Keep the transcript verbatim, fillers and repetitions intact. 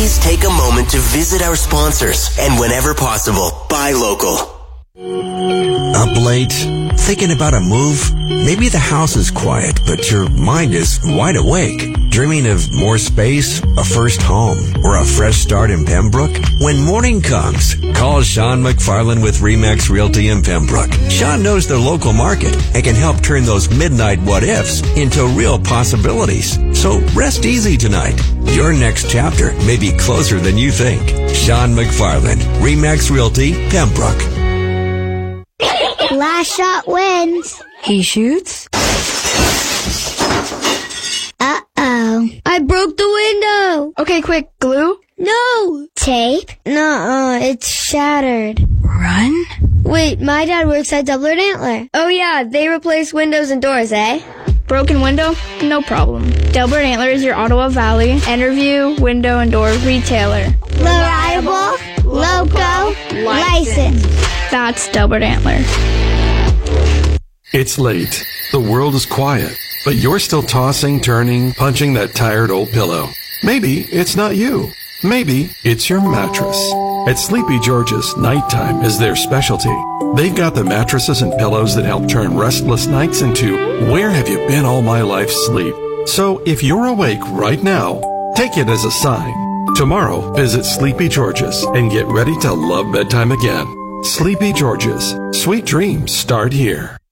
please take a moment to visit our sponsors and whenever possible, buy local. Up late, thinking about a move? Maybe the house is quiet, but your mind is wide awake. Dreaming of more space, a first home, or a fresh start in Pembroke? When morning comes, call Sean McFarland with RE/MAX Realty in Pembroke. Sean knows the local market and can help turn those midnight what-ifs into real possibilities. So rest easy tonight. Your next chapter may be closer than you think. Sean McFarland, RE/MAX Realty, Pembroke. Last shot wins. He shoots. Uh-oh. I broke the window. Okay, quick, glue? No. Tape? Nuh-uh, it's shattered. Run? Wait, my dad works at Doubler and Antler. Oh yeah, they replace windows and doors, eh? Broken window? No problem. Doubler and Antler is your Ottawa Valley Enterview window and door retailer. Reliable, local, licensed. That's Doubler and Antler. It's late. The world is quiet, but you're still tossing, turning, punching that tired old pillow. Maybe it's not you. Maybe it's your mattress. At Sleepy George's, nighttime is their specialty. They've got the mattresses and pillows that help turn restless nights into where have you been all my life sleep. So if you're awake right now, take it as a sign. Tomorrow, visit Sleepy George's and get ready to love bedtime again. Sleepy George's. Sweet dreams start here.